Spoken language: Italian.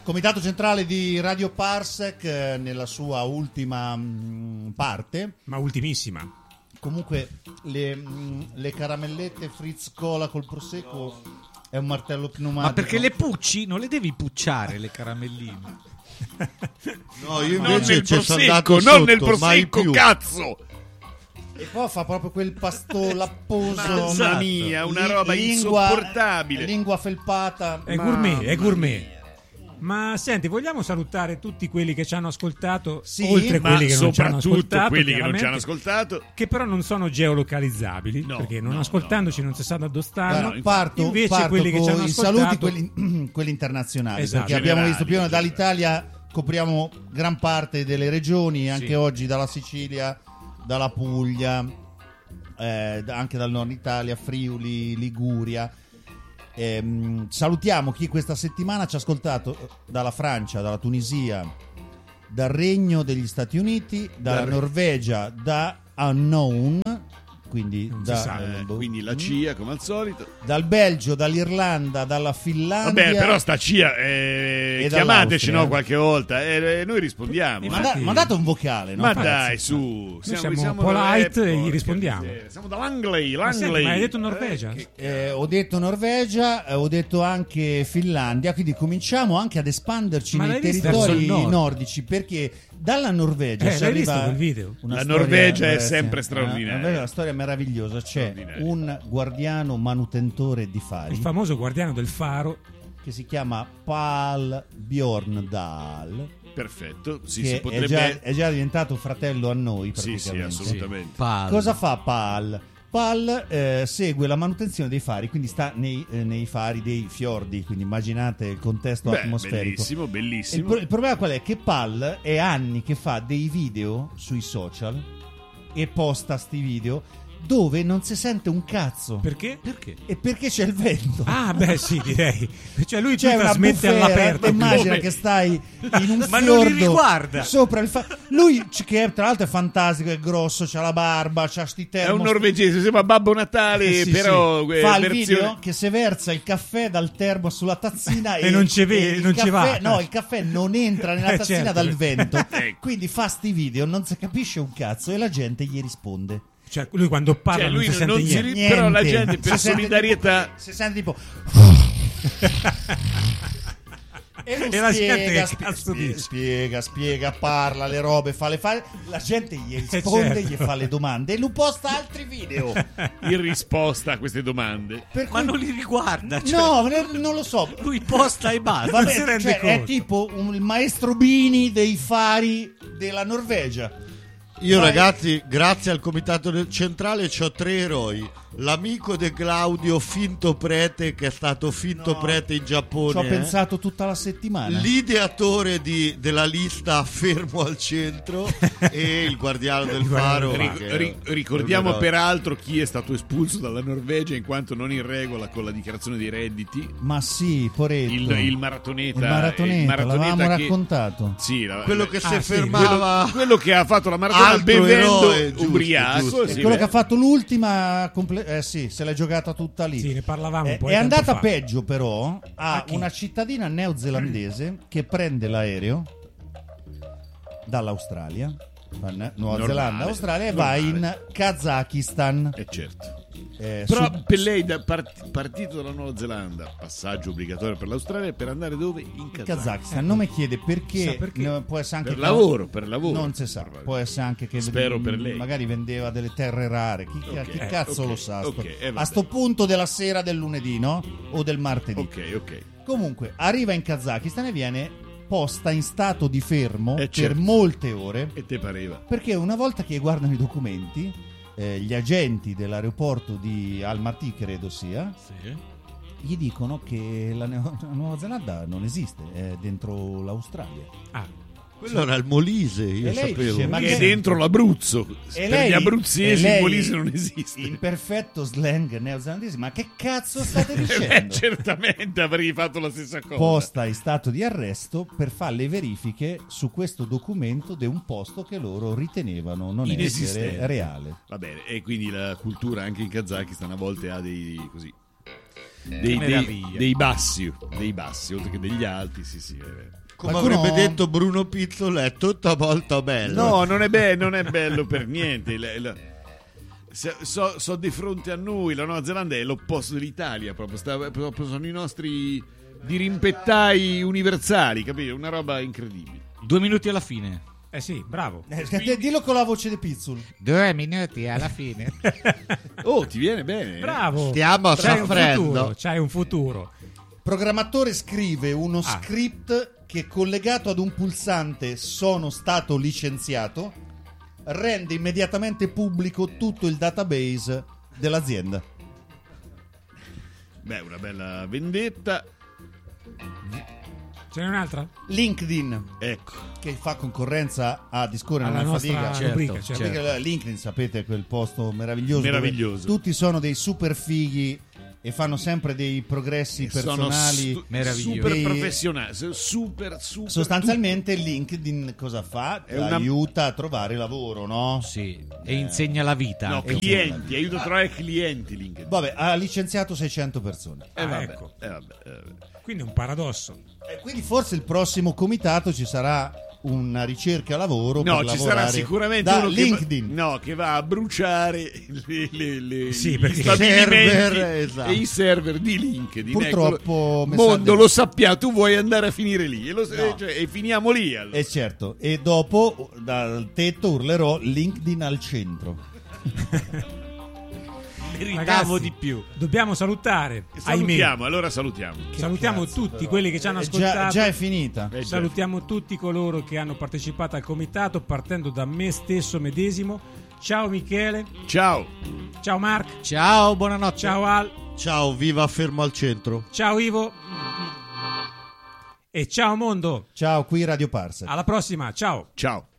Comitato centrale di Radio Parsec nella sua ultima parte. Ma ultimissima. Comunque le caramellette Fritz Cola col prosecco è un martello pneumatico. Ma perché le pucci? Non le devi pucciare le caramelline. No, io Non invece nel ci sono prosecco, andato non nel sotto, mai prosecco, più. cazzo! E poi fa proprio quel pasto lapposo. Mamma mia, una roba insopportabile. Lingua felpata. È gourmet, è gourmet. Ma senti, vogliamo salutare tutti quelli che ci hanno ascoltato, Sì, oltre Ma quelli che non ci hanno soprattutto ascoltato, quelli che non ci hanno chiaramente, ascoltato. che però non sono geolocalizzabili, No, perché non no, ascoltandoci no. non si sa da dove stanno. Guarda, parto Invece quelli che ci con hanno i ascoltato, saluti, quelli internazionali, Esatto. perché abbiamo Generali, visto più generali. dall'Italia, copriamo gran parte delle regioni, anche Sì. oggi dalla Sicilia, dalla Puglia, anche dal nord Italia, Friuli, Liguria. Salutiamo chi questa settimana ci ha ascoltato dalla Francia, dalla Tunisia, dal Regno degli Stati Uniti, dalla Norvegia, da Unknown, quindi, Non si sa, Quindi la CIA, come al solito. dal Belgio, dall'Irlanda, dalla Finlandia. Vabbè, però sta CIA, chiamateci, dall'Austria. no, qualche volta. Noi rispondiamo. Mandate un vocale, no? Ma Pezzi? dai, su. siamo polite e gli porca rispondiamo. miseria. Siamo da Langley. Ma senti, ma hai detto Norvegia? Ho detto Norvegia, ho detto anche Finlandia, quindi cominciamo anche ad espanderci Ma nei l'hai visto territori verso il nord? nordici, perché dalla Norvegia ci l'hai visto arriva quel video? una La storia- Norvegia è sì, sempre una- straordinaria. Una storia meravigliosa. C'è Straordinaria. un guardiano manutentore di fari Il famoso guardiano del faro. che si chiama Pal Bjorndal, Perfetto. Sì, che si potrebbe. è già diventato fratello a noi Sì, sì, praticamente. assolutamente. Cosa fa Pal? Pal segue la manutenzione dei fari, quindi sta nei fari dei fiordi, quindi immaginate il contesto Beh, atmosferico. bellissimo, bellissimo. Il problema qual è? Che Pal è anni che fa dei video sui social e posta sti video dove non si sente un cazzo. Perché? Perché? E perché c'è il vento. Ah, beh, sì, direi. Cioè lui C'è una trasmette bufera, all'aperto. immagina Come? che stai in un Ma non li fiordo riguarda. sopra il lui che tra l'altro è fantastico, è grosso, c'ha la barba, c'ha sti È termos. un norvegese, sembra Babbo Natale, Sì, però sì. Fa il versione- video che se versa il caffè dal termo sulla tazzina E non ci vede, il non ci va. caffè- no, il caffè non entra nella tazzina Certo. dal vento. Ecco. Quindi fa sti video, non si capisce un cazzo e la gente gli risponde. Cioè, lui quando parla Cioè, non lui si sente non si niente. ri- però la Niente. gente per Si sente solidarietà tipo- si sente tipo e lui E la gente spiega, che cazzo dice? spiega, parla le robe, fa le fare, la gente gli risponde, certo. gli fa le domande e lui posta altri video. in risposta a queste domande. Per Ma cui- non li riguarda, cioè, no, non lo so. lui posta e basta. Vabbè, non si rende cioè, è conto. tipo il maestro Bini dei fari della Norvegia. Io Vai. ragazzi, grazie al comitato centrale c'ho 3 eroi. L'amico di Claudio finto prete, che è stato finto No, prete in Giappone. Ci ho pensato tutta la settimana. L'ideatore della lista fermo al centro e il guardiano del Il guardiano faro. del Ric- che- ric- ricordiamo che- peraltro chi è stato espulso dalla Norvegia in quanto non in regola con la dichiarazione dei redditi. Ma sì, poretto. Il maratoneta. Il maratoneta, l'avevamo che- raccontato. Sì, quello che si sì, fermava. quello che ha fatto la maratona Altro bevendo eroe, giusto, ubriaco. giusto. sì, Quello beh. che ha fatto l'ultima sì, se l'è giocata tutta lì. Sì, ne parlavamo un po' È di tempo andata fa. peggio però a A chi? una cittadina neozelandese che prende l'aereo dall'Australia, Nuova Normale, Zelanda, Australia, e va in normale. Kazakistan. Certo. Su- Però per lei partito dalla Nuova Zelanda, passaggio obbligatorio per l'Australia, per andare dove? In Kazakistan. Kazakistan. Non mi chiede perché, Chissà perché. no, può essere anche Per che- lavoro. non si sa, può essere anche che Spero per lei. magari vendeva delle terre rare. Ok, Chi cazzo ok, lo sa? ok, vabbè. A sto punto della sera del lunedì, no? O del martedì. Ok. Comunque, arriva in Kazakistan e viene posta in stato di fermo per certo. molte ore, E te pareva? perché una volta che guardano i documenti, gli agenti dell'aeroporto di Almaty, credo sia, gli dicono che la Nuova Zelanda non esiste, è dentro l'Australia. Ah, Quello era il Molise, io E lei sapevo. dice, ma Che che- è dentro l'Abruzzo. E Per gli abruzzesi il Molise non esiste. in perfetto slang neozelandese, ma che cazzo state Beh, dicendo? certamente avrei fatto la stessa cosa. Posta in stato di arresto per fare le verifiche su questo documento di un posto che loro ritenevano non essere Inesistente. reale. Va bene, e quindi la cultura anche in Kazakistan a volte ha dei così. dei bassi, oltre che degli alti, sì. Come Qualcuno- avrebbe detto Bruno Pizzolo, è tutta molto bello. No, non è bello per niente. So di fronte a noi, la Nuova Zelanda è l'opposto dell'Italia, proprio sono i nostri dirimpettai universali, capito? Una roba incredibile. 2 minuti alla fine. Sì, bravo. Dillo con la voce di Pizzul. 2 minuti alla fine. Oh, ti viene bene? Bravo. Stiamo C'hai un soffrendo. futuro, c'hai un futuro. Programmatore scrive uno script che collegato ad un pulsante "sono stato licenziato" rende immediatamente pubblico tutto il database dell'azienda. Beh, una bella vendetta. Ce n'è un'altra? LinkedIn, Ecco. che fa concorrenza a Discorrere Alla nella nostra fatica. rubrica, Certo, certo. Perché LinkedIn, sapete, quel posto meraviglioso, Meraviglioso. dove tutti sono dei super fighi e fanno sempre dei progressi personali. meravigliosi. super Dei- professionali, super Sostanzialmente LinkedIn cosa fa? È una- Aiuta a trovare lavoro, no? Sì, e insegna la vita. no, anche. clienti, aiuta a trovare clienti LinkedIn. Vabbè, ha licenziato 600 persone. Vabbè, ecco. vabbè. Quindi è un paradosso. Quindi forse il prossimo comitato ci sarà una ricerca lavoro No, per ci lavorare sarà sicuramente da uno LinkedIn. che va a bruciare Sì, gli perché- stabilimenti server, esatto. e i server di LinkedIn. Purtroppo, mi sa mondo di- lo sappiamo, tu vuoi andare a finire lì e, No. e finiamo lì allora. Certo, e dopo dal tetto urlerò LinkedIn al centro. Meritavo Ragazzi, di più. Dobbiamo salutare. Salutiamo, allora salutiamo. Salutiamo cazzo, tutti però. quelli che ci hanno ascoltato. Già è finita. Già. Salutiamo tutti coloro che hanno partecipato al comitato, partendo da me stesso medesimo. Ciao Michele, Ciao. ciao Mark, Ciao, buonanotte. ciao Al, Ciao, viva fermo al centro. ciao Ivo e ciao mondo. Ciao, qui Radio Parsec. Alla prossima, ciao. Ciao.